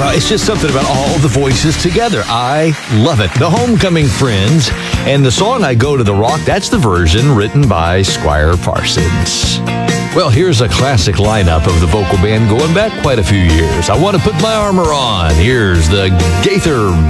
Well, it's just something about all the voices together. I love it. The Homecoming Friends. And the song I Go to the Rock, that's the version written by Squire Parsons. Well, here's a classic lineup of the vocal band going back quite a few years. I Want to Put My Armor On. Here's the Gaither